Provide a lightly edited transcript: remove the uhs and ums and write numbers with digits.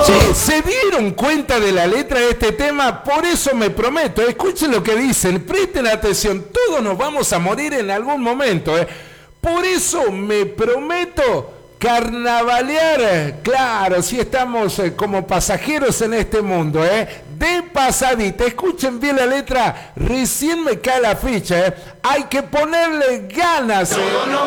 Che, ¿se dieron cuenta de la letra de este tema? Por eso me prometo, escuchen lo que dicen, presten atención, todos nos vamos a morir en algún momento, ¿eh? Por eso me prometo carnavalear, claro, si estamos como pasajeros en este mundo, de pasadita. Escuchen bien la letra, recién me cae la ficha, hay que ponerle ganas.